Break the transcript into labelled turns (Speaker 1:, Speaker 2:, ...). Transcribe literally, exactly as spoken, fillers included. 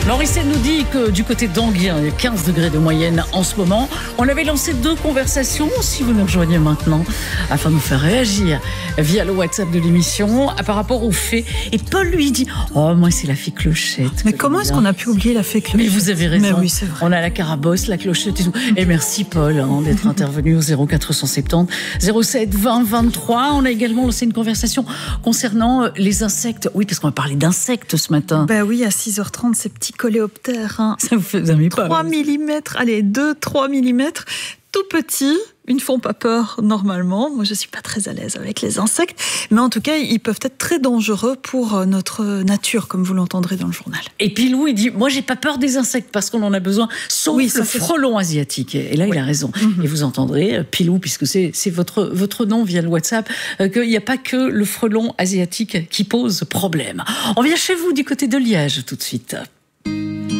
Speaker 1: Lauricelle nous dit que du côté d'Anguien, il y a quinze degrés de moyenne en ce moment. On avait lancé deux conversations, si vous nous rejoignez maintenant, afin de nous faire réagir via le WhatsApp de l'émission par rapport aux faits. Et Paul lui dit « Oh, moi, c'est la fée Clochette. »
Speaker 2: Mais comment est-ce qu'on a pu oublier la fée Clochette?
Speaker 1: Mais vous avez raison.
Speaker 2: Mais oui, c'est vrai.
Speaker 1: On a la carabosse, la clochette et tout. Et merci Paul hein, d'être intervenu au zéro quatre cent soixante-dix zéro sept vingt vingt-trois. On a également lancé une conversation concernant les insectes. Oui, parce qu'on va parler d'insectes ce matin.
Speaker 2: Ben oui, à six heures trente, ces petits coléoptères. Hein.
Speaker 1: Ça vous fait vous aimez pas
Speaker 2: trois millimètres, allez, deux trois millimètres, tout petits. Ils ne font pas peur normalement. Moi, je ne suis pas très à l'aise avec les insectes. Mais en tout cas, ils peuvent être très dangereux pour notre nature, comme vous l'entendrez dans le journal.
Speaker 1: Et Pilou, il dit, moi, j'ai pas peur des insectes parce qu'on en a besoin, sauf
Speaker 2: oui,
Speaker 1: le
Speaker 2: ça,
Speaker 1: frelon asiatique. Et là, oui. il a raison. Mm-hmm. Et vous entendrez, Pilou, puisque c'est, c'est votre, votre nom via le WhatsApp, euh, qu'il n'y a pas que le frelon asiatique qui pose problème. On vient chez vous du côté de Liège tout de suite.